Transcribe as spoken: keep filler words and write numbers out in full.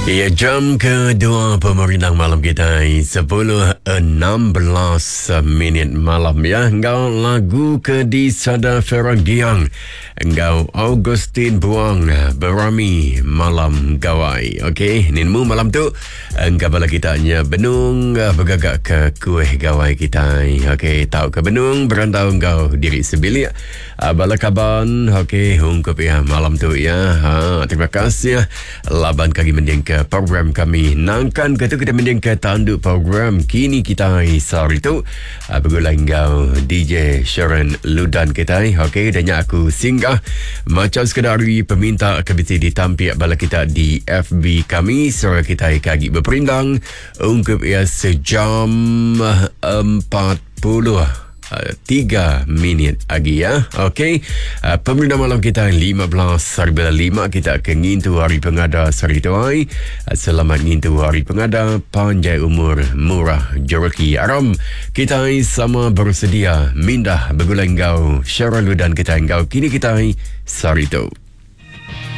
Ya, jam kedua pemerintah malam kita sepuluh enam belas minit malam ya. Engkau lagu ke di Sada Feragiang. Engkau Augustin Buang Berami Malam Gawai. Okey, ninmu malam tu engkau bala kita nya benung bergagak ke kuih gawai kita. Okey, tahu ke benung berantau engkau diri sebilik. Bala kaban, okey, ungkup ya malam tu ya. Ha, terima kasih laban kaki mending ke program kami nangkan kata kita mending ke tanduk program kini kita sehari tu uh, bergulai engkau D J Sharon Ludan kita. Okey, dan aku singgah macam sekadari peminta kebisi ditampik bala kita di F B kami suara kita kagi berperindang ungkup ia sejam empat puluh tiga minit lagi ya. Okey, uh, pemerintah malam kita lima belas hari lima kita akan ngintu hari pengada sehari tuai. Uh, selamat ngintu hari pengada panjang umur murah jereki aram. Kita sama bersedia mindah bergulai engkau Syarul dan kita engkau kini kita sehari tu.